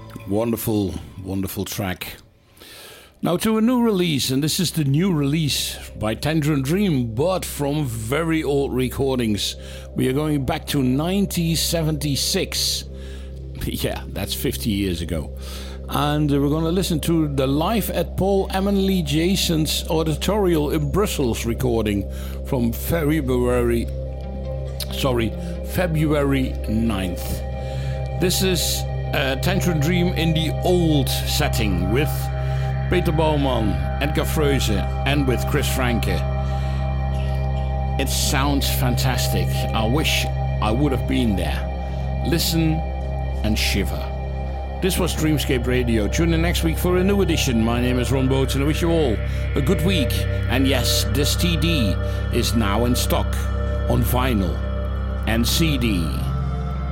Wonderful, wonderful track. Now to a new release, and this is the new release by Tangerine Dream, but from very old recordings. We are going back to 1976. Yeah, that's 50 years ago. And we're going to listen to the Live at Paul Emerly Jason's Auditorial in Brussels recording from February 9th. This is Tangerine Dream in the old setting with Peter Baumann, Edgar Froese, and with Chris Franke. It sounds fantastic. I wish I would have been there. Listen and shiver. This was Dreamscape Radio. Tune in next week for a new edition. My name is Ron Boats and I wish you all a good week. And yes, this TD is now in stock on vinyl and CD.